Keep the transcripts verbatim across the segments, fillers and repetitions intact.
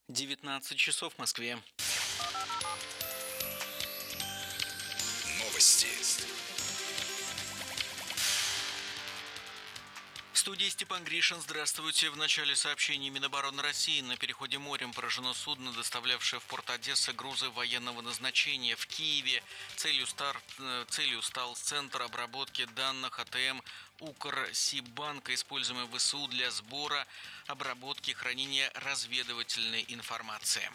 девятнадцать часов в Москве. Новости. В студии Степан Гришин. Здравствуйте. В начале сообщений Минобороны России: на переходе морем поражено судно, доставлявшее в порт Одессы грузы военного назначения. В Киеве целью, стар... целью стал центр обработки данных АТМ Укрсибанка, используемый в ВСУ для сбора, обработки и хранения разведывательной информации.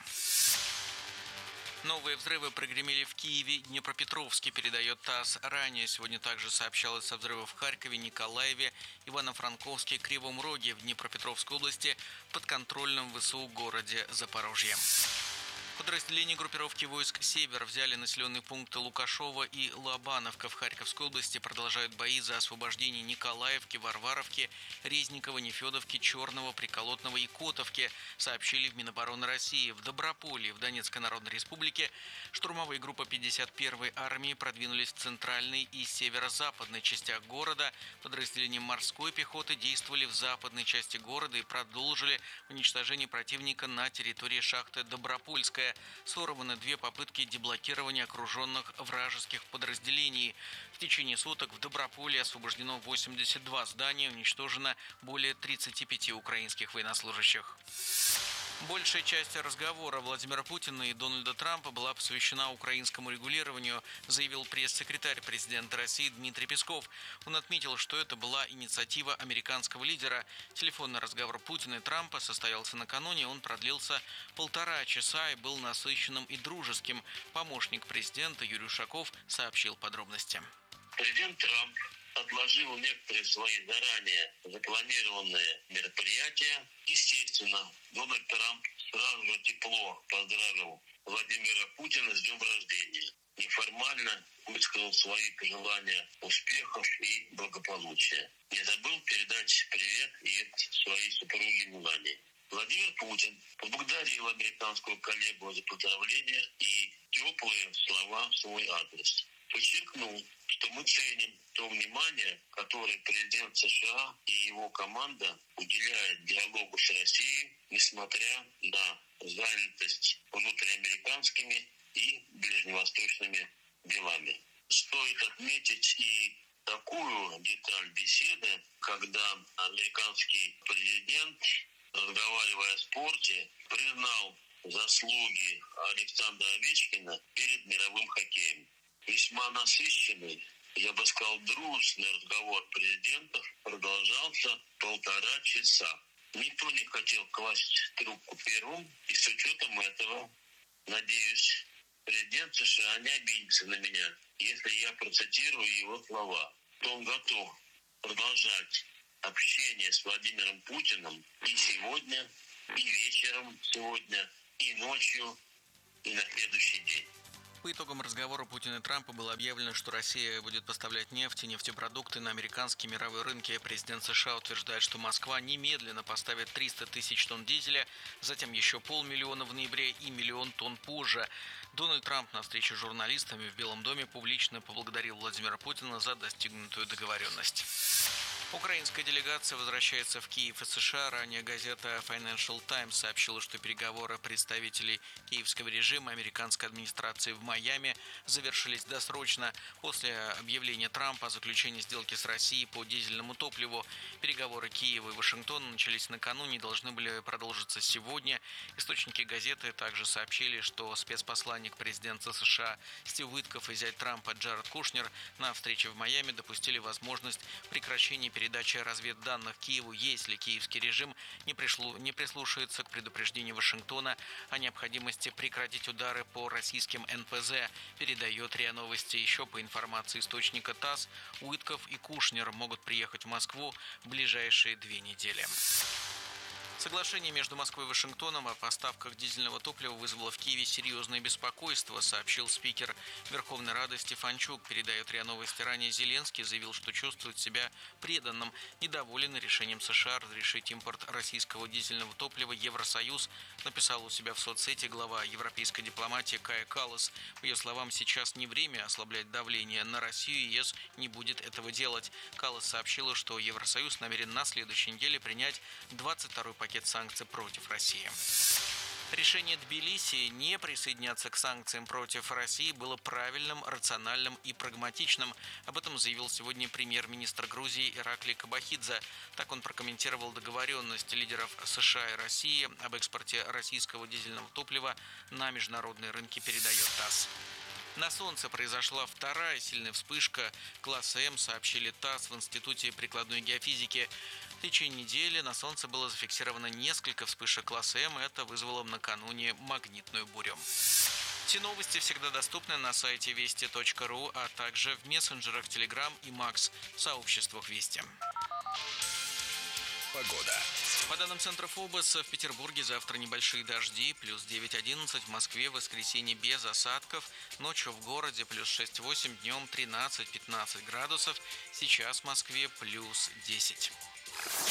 Новые взрывы прогремели в Киеве, Днепропетровске, передает ТАСС. Ранее сегодня также сообщалось о взрывах в Харькове, Николаеве, Ивано-Франковске, Кривом Роге в Днепропетровской области, подконтрольном ВСУ городе Запорожье. Подразделения группировки войск «Север» взяли населенные пункты Лукашово и Лобановка в Харьковской области. Продолжают бои за освобождение Николаевки, Варваровки, Резникова, Нефедовки, Черного, Приколотного и Котовки, сообщили в Минобороны России. В Доброполье в Донецкой Народной Республике штурмовые группы пятьдесят первой армии продвинулись в центральной и северо-западной частях города. Подразделения морской пехоты действовали в западной части города и продолжили уничтожение противника на территории шахты Добропольская. Сорваны две попытки деблокирования окруженных вражеских подразделений. В течение суток в Доброполье освобождено восемьдесят два здания, уничтожено более тридцати пяти украинских военнослужащих. Большая часть разговора Владимира Путина и Дональда Трампа была посвящена украинскому регулированию, заявил пресс-секретарь президента России Дмитрий Песков. Он отметил, что это была инициатива американского лидера. Телефонный разговор Путина и Трампа состоялся накануне, он продлился полтора часа и был насыщенным и дружеским. Помощник президента Юрий Ушаков сообщил подробности. Президент Трамп отложил некоторые свои заранее запланированные мероприятия. Естественно, Дональд Трамп сразу же тепло поздравил Владимира Путина с днем рождения. Неформально высказал свои пожелания успехов и благополучия. Не забыл передать привет и своей супруге Мелании. Владимир Путин поблагодарил американского коллегу за поздравления и теплые слова в свой адрес. Подчеркнул, что мы ценим то внимание, которое президент США и его команда уделяют диалогу с Россией, несмотря на занятость внутриамериканскими и ближневосточными делами. Стоит отметить и такую деталь беседы, когда американский президент, разговаривая о спорте, признал заслуги Александра Овечкина перед мировым хоккеем. Весьма насыщенный, я бы сказал, дружный разговор президентов продолжался полтора часа. Никто не хотел класть трубку первым, и с учетом этого, надеюсь, президент США не обидится на меня, если я процитирую его слова. То он готов продолжать общение с Владимиром Путиным и сегодня, и вечером сегодня, и ночью, и на следующий день. По итогам разговора Путина и Трампа было объявлено, что Россия будет поставлять нефть и нефтепродукты на американские мировые рынки. Президент США утверждает, что Москва немедленно поставит триста тысяч тонн дизеля, затем еще полмиллиона в ноябре и миллион тонн позже. Дональд Трамп на встрече с журналистами в Белом доме публично поблагодарил Владимира Путина за достигнутую договоренность. Украинская делегация возвращается в Киев из США. Ранее газета Financial Times сообщила, что переговоры представителей киевского режима и американской администрации в Майами завершились досрочно после объявления Трампа о заключении сделки с Россией по дизельному топливу. Переговоры Киева и Вашингтона начались накануне и должны были продолжиться сегодня. Источники газеты также сообщили, что спецпосланник президента США Стив Уитков и зять Трампа Джаред Кушнер на встрече в Майами допустили возможность прекращения переговоров передачи разведданных Киеву, если киевский режим не, пришло, не прислушается к предупреждению Вашингтона о необходимости прекратить удары по российским эн пэ зэ, передает РИА Новости. Еще по информации источника ТАСС, Уитков и Кушнер могут приехать в Москву в ближайшие две недели. Соглашение между Москвой и Вашингтоном о поставках дизельного топлива вызвало в Киеве серьезное беспокойство, сообщил спикер Верховной Рады Стефанчук. Передает РИА Новости. Ранее Зеленский заявил, что чувствует себя преданным, недоволен решением США разрешить импорт российского дизельного топлива. Евросоюз написал у себя в соцсети глава европейской дипломатии Кая Каллас. По ее словам, сейчас не время ослаблять давление на Россию, и ЕС не будет этого делать. Каллас сообщила, что Евросоюз намерен на следующей неделе принять двадцать второй пакет санкций против России. Решение Тбилиси не присоединяться к санкциям против России было правильным, рациональным и прагматичным. Об этом заявил сегодня премьер-министр Грузии Ираклий Кобахидзе. Так он прокомментировал договоренность лидеров США и России об экспорте российского дизельного топлива на международные рынки, передает ТАСС. На Солнце произошла вторая сильная вспышка класса М, сообщили ТАСС в Институте прикладной геофизики. В течение недели на Солнце было зафиксировано несколько вспышек класса М, и это вызвало накануне магнитную бурю. Все новости всегда доступны на сайте вести точка ру, а также в мессенджерах Telegram и Макс, в сообществах Вести. Погода. По данным Центра ФОБОС, в Петербурге завтра небольшие дожди, плюс девять-одиннадцать, в Москве в воскресенье без осадков, ночью в городе плюс шесть-восемь, днем тринадцать-пятнадцать градусов, сейчас в Москве плюс десять.